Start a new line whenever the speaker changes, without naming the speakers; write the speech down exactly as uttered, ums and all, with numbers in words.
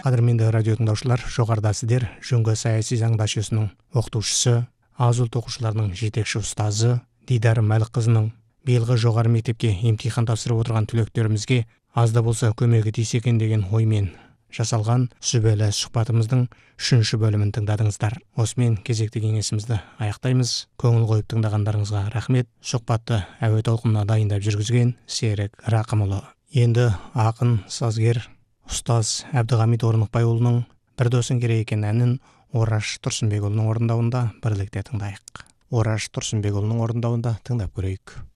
Қадірменді радио тыңдаушылар, жоғарыда сіздер Жүнгі саяси заң дашесінің оқытушысы, аз ұлт оқушыларының жетекші ұстазы Дидар Мәлікқызының биылғы жоғары мектепке емтихан тапсырып отырған түлектерімізге аз да болса көмегі тисе екен деген оймен жасалған сүбелі сұхбатымыздың үшінші бөлімін тыңдадыңыздар. Осымен кезекті кеңесімізді аяқтаймыз. Көңіл қойып тыңдағандарыңызға рахмет. Сұхбатты әуе толқынына дайындап жүргізген Серік Рақымұлы. Енді ақын, сазгер, ұстаз Әбдіғамит Орнықбайұлының «Бір досың керек екен» әнін Ораш Тұрсынбекұлының орындауында бірлікте тыңдайық. Ораш Тұрсынбекұлының орындауында тыңдап көрейік.